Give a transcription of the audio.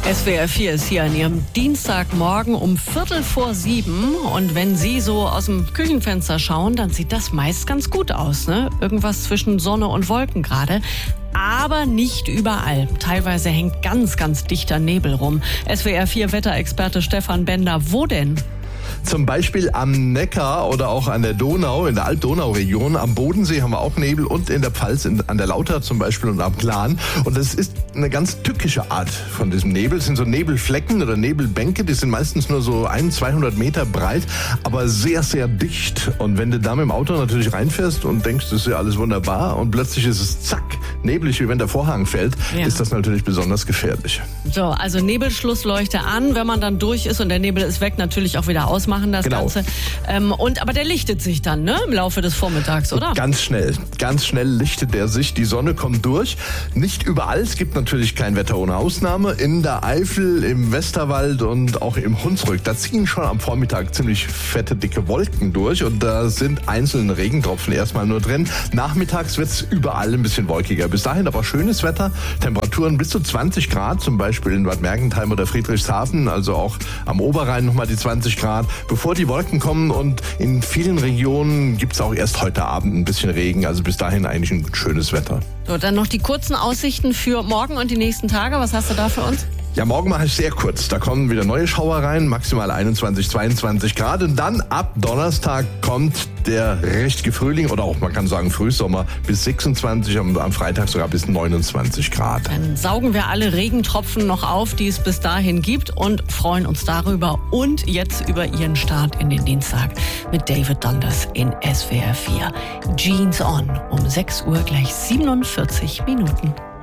SWR 4 ist hier an Ihrem Dienstagmorgen um 6:45. Und wenn Sie so aus dem Küchenfenster schauen, dann sieht das meist ganz gut aus, ne? Irgendwas zwischen Sonne und Wolken gerade. Aber nicht überall. Teilweise hängt ganz, ganz dichter Nebel rum. SWR 4 Wetterexperte Stefan Bender, wo denn? Zum Beispiel am Neckar oder auch an der Donau, in der Alb-Donau-Region. Am Bodensee haben wir auch Nebel und in der Pfalz, an der Lauter zum Beispiel und am Glan. Und das ist eine ganz tückische Art von diesem Nebel. Es sind so Nebelflecken oder Nebelbänke, die sind meistens nur so 100-200 Meter breit, aber sehr, sehr dicht. Und wenn du da mit dem Auto natürlich reinfährst und denkst, das ist ja alles wunderbar und plötzlich ist es zack, neblig, wie wenn der Vorhang fällt, ist das natürlich besonders gefährlich. So, also Nebelschlussleuchte an, wenn man dann durch ist und der Nebel ist weg, natürlich auch wieder ausmachen das Ganze. Aber der lichtet sich dann, ne, im Laufe des Vormittags, oder? Ganz schnell lichtet der sich. Die Sonne kommt durch. Nicht überall. Es gibt natürlich kein Wetter ohne Ausnahme. In der Eifel, im Westerwald und auch im Hunsrück. Da ziehen schon am Vormittag ziemlich fette, dicke Wolken durch und da sind einzelne Regentropfen erstmal nur drin. Nachmittags wird es überall ein bisschen wolkiger. Bis dahin aber schönes Wetter. Temperaturen bis zu 20 Grad, zum Beispiel in Bad Mergentheim oder Friedrichshafen, also auch am Oberrhein nochmal die 20 Grad. Bevor die Wolken kommen, und in vielen Regionen gibt es auch erst heute Abend ein bisschen Regen, also bis dahin eigentlich ein schönes Wetter. So, dann noch die kurzen Aussichten für morgen und die nächsten Tage. Was hast du da für uns? Ja, morgen mache ich sehr kurz. Da kommen wieder neue Schauer rein, maximal 21, 22 Grad. Und dann ab Donnerstag kommt der richtige Frühling oder auch, man kann sagen, Frühsommer bis 26, am Freitag sogar bis 29 Grad. Dann saugen wir alle Regentropfen noch auf, die es bis dahin gibt und freuen uns darüber und jetzt über Ihren Start in den Dienstag mit David Donders in SWR 4. Jeans On um 6 Uhr gleich 47 Minuten.